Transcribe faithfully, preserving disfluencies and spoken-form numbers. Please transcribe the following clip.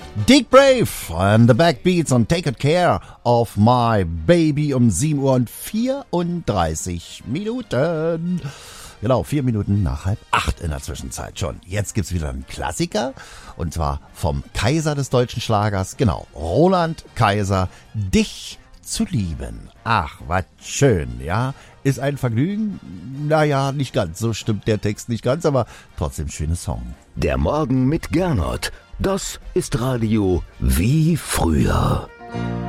Dick Brave and the Backbeats und Take Good Care of My Baby um sieben Uhr und vierunddreißig Minuten. Genau, vier Minuten nach halb acht in der Zwischenzeit schon. Jetzt gibt's wieder einen Klassiker und zwar vom Kaiser des deutschen Schlagers, genau, Roland Kaiser, Dich zu lieben. Ach, was schön, ja. Ist ein Vergnügen? Naja, nicht ganz, so stimmt der Text nicht ganz, aber trotzdem schöner Song. Der Morgen mit Gernot, das ist Radio wie früher.